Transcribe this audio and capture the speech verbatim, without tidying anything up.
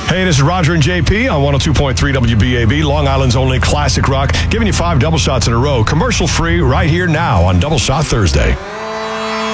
Hey, this is Roger and J P on one oh two point three W B A B, Long Island's only classic rock, giving you five double shots in a row, commercial free, right here now on Double Shot Thursday.